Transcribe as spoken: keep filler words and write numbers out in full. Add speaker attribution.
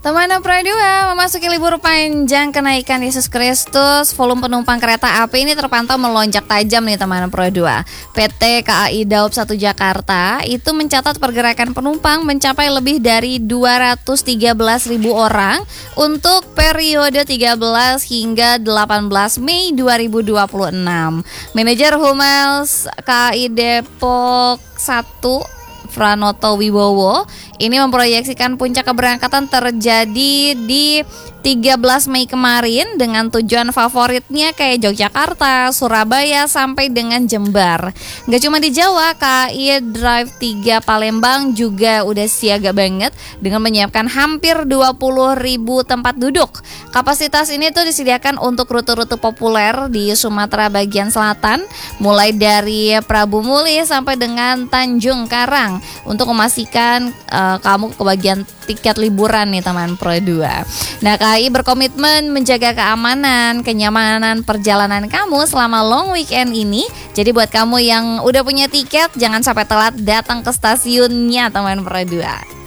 Speaker 1: Teman Pro dua memasuki libur panjang kenaikan Yesus Kristus, volume penumpang kereta api ini terpantau melonjak tajam nih teman Pro dua. P T K A I Daob satu Jakarta itu mencatat pergerakan penumpang mencapai lebih dari dua ratus tiga belas ribu orang untuk periode tiga belas hingga delapan belas Mei dua ribu dua puluh enam. Manajer Humas K A I Depok satu Pranoto Wibowo ini memproyeksikan puncak keberangkatan terjadi di tiga belas Mei kemarin dengan tujuan favoritnya kayak Yogyakarta, Surabaya sampai dengan Jember. Gak cuma di Jawa, K A I Drive tiga Palembang juga udah siaga banget dengan menyiapkan hampir dua puluh ribu tempat duduk. Kapasitas ini tuh disediakan untuk rute-rute populer di Sumatera bagian selatan, mulai dari Prabu Muli sampai dengan Tanjung Karang, untuk memastikan uh, kamu kebagian tiket liburan nih teman Pro dua. Nah, K A I berkomitmen menjaga keamanan, kenyamanan perjalanan kamu selama long weekend ini. Jadi buat kamu yang udah punya tiket, jangan sampai telat datang ke stasiunnya teman Pro dua.